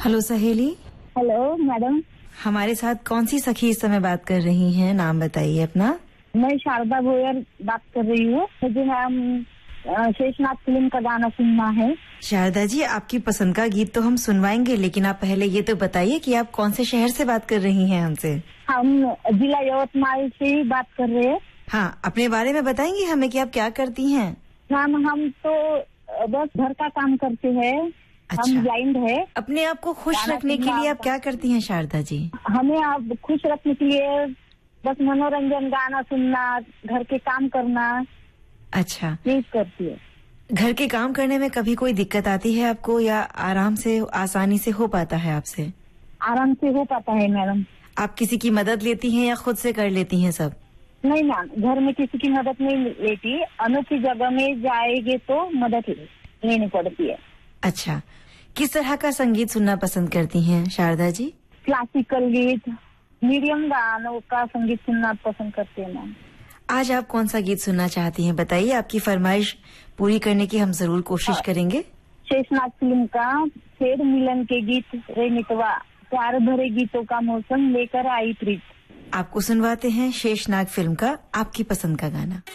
Hello सहेली। Hello madam. हमारे साथ कौन सी सखी इस समय बात कर रही हैं? नाम बताइए अपना। मैं शारदा भोयर बात कर रही हूँ। मुझे हम शेषनाग फिल्म का गाना सुनना है। शारदा जी, आपकी पसंद का गीत तो हम सुनवाएंगे, लेकिन आप पहले ये तो बताइए कि आप कौन से शहर से बात कर रही हैं हमसे? हम जिला यवतमाल से ही बात कर रहे हैं। हाँ, अपने बारे में बताएंगे हमें कि आप क्या करती हैं? मैम, हम तो बस घर का काम करते हैं। अच्छा। हम ब्लाइंड है। अपने आप को खुश रखने के लिए आप क्या करती हैं शारदा जी? हमें आप खुश रखने के लिए बस मनोरंजन, गाना सुनना, घर के काम करना। अच्छा, यही करती है। घर के काम करने में कभी कोई दिक्कत आती है आपको, या आराम से आसानी से हो पाता है आपसे? आराम से हो पाता है मैडम। आप किसी की मदद लेती हैं या खुद से कर लेती हैं सब? नहीं मैम, घर में किसी की मदद नहीं लेती। अनोखी जगह में जाएंगे तो मदद लेनी पड़ती है। अच्छा, किस तरह का संगीत सुनना पसंद करती हैं शारदा जी? क्लासिकल गीत, मीडियम गानों का संगीत सुनना पसंद करते हैं मैम। आज आप कौन सा गीत सुनना चाहती हैं? बताइए, आपकी फरमाइश पूरी करने की हम जरूर कोशिश करेंगे। शेषनाग फिल्म का फेर मिलन के गीत रे मितवा, प्यार भरे गीतों का मौसम लेकर आई प्रीत। आपको सुनवाते हैं शेषनाग फिल्म का आपकी पसंद का गाना।